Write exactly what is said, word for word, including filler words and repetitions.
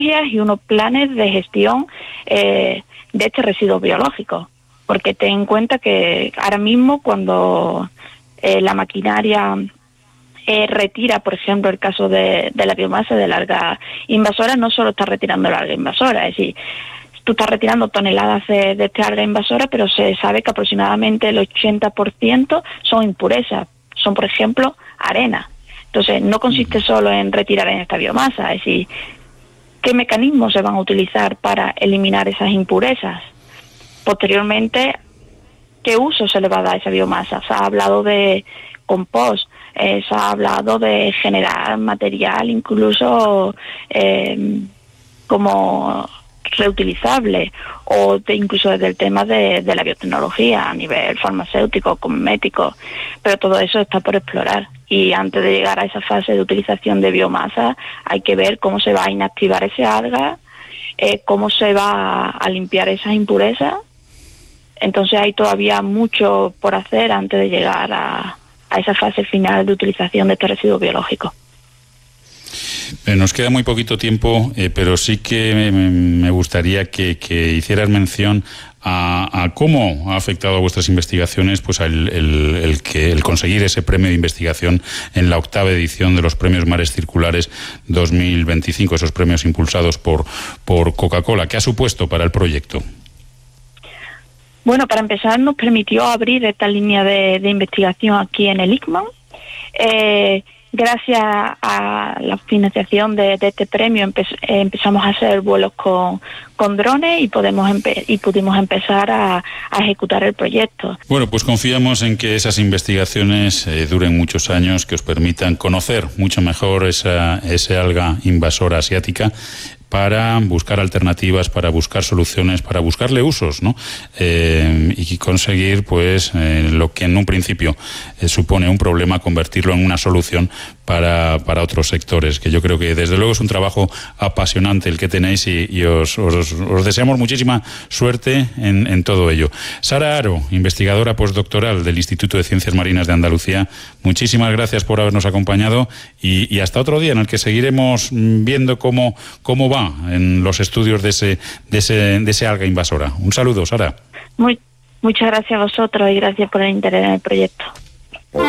y unos planes de gestión eh, de este residuo biológico, porque ten en cuenta que ahora mismo cuando eh, la maquinaria eh, retira, por ejemplo, el caso de, de la biomasa de la alga invasora, no solo está retirando la alga invasora, es decir, tú estás retirando toneladas de, de esta alga invasora, pero se sabe que aproximadamente el ochenta por ciento son impurezas, son, por ejemplo, arena. Entonces, no consiste solo en retirar en esta biomasa, es decir, ¿qué mecanismos se van a utilizar para eliminar esas impurezas? Posteriormente, ¿qué uso se le va a dar a esa biomasa? Se ha hablado de compost, eh, se ha hablado de generar material incluso eh, como reutilizable, o de, incluso desde el tema de, de la biotecnología a nivel farmacéutico, cosmético, pero todo eso está por explorar, y antes de llegar a esa fase de utilización de biomasa hay que ver cómo se va a inactivar ese alga, eh, cómo se va a limpiar esas impurezas. Entonces hay todavía mucho por hacer antes de llegar a, a esa fase final de utilización de este residuo biológico. Eh, nos queda muy poquito tiempo, eh, pero sí que me, me gustaría que, que hicieras mención a, a cómo ha afectado a vuestras investigaciones pues el, el, el, que, el conseguir ese premio de investigación en la octava edición de los Premios Mares Circulares dos mil veinticinco, esos premios impulsados por, por Coca-Cola. ¿Qué ha supuesto para el proyecto? Bueno, para empezar nos permitió abrir esta línea de, de investigación aquí en el I C M A. Eh, gracias a la financiación de, de este premio empe eh, empezamos a hacer vuelos con, con drones y podemos empe y pudimos empezar a, a ejecutar el proyecto. Bueno, pues confiamos en que esas investigaciones eh, duren muchos años, que os permitan conocer mucho mejor esa, ese alga invasora asiática, para buscar alternativas, para buscar soluciones, para buscarle usos, ¿no? Eh, y conseguir, pues, eh, lo que en un principio eh, supone un problema, convertirlo en una solución para, para otros sectores, que yo creo que desde luego es un trabajo apasionante el que tenéis, y, y os, os, os deseamos muchísima suerte en, en todo ello. Sara Haro, investigadora postdoctoral del Instituto de Ciencias Marinas de Andalucía, muchísimas gracias por habernos acompañado, y, y hasta otro día en el que seguiremos viendo cómo, cómo va en los estudios de ese, de ese, de ese alga invasora. Un saludo, Sara. Muy, muchas gracias a vosotros y gracias por el interés en el proyecto.